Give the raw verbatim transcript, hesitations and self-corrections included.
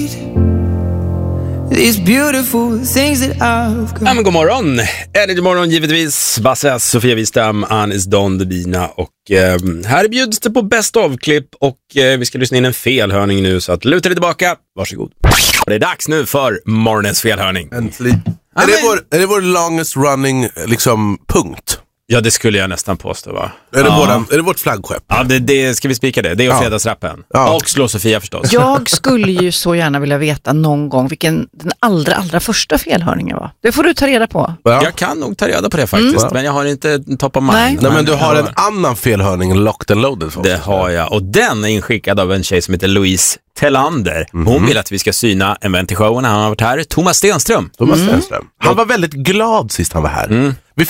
need these beautiful things that I've got. Ja, men god morgon. Energy morgon givetvis. Basse, Sofia Wistam, Anis Don Debina och eh, här bjuds det på best of-klipp och eh, vi ska lyssna in en felhörning nu så att luta dig tillbaka. Varsågod. Det är dags nu för morgonens felhörning. Äntligen. Är det, vår, är det vår longest running liksom punkt? Ja, det skulle jag nästan påstå, va? Är det, ja. våran, är det vårt flaggskepp? Ja, det, det ska vi spika det. Det är ja. fredagsrappen. Ja. Och slå Sofia förstås. Jag skulle ju så gärna vilja veta någon gång vilken den allra, allra första felhörningen var. Det får du ta reda på. Ja. Jag kan nog ta reda på det faktiskt, mm. men jag har inte top of mind. Nej, Nej men du har en annan felhörning locked and loaded. För det har jag, och den är inskickad av en tjej som heter Louise Tellander. Mm. Hon vill att vi ska syna en vän till showen. Han har varit här, Thomas Stenström. Thomas mm. Stenström. Han var väldigt glad sist han var här. Mm. Vi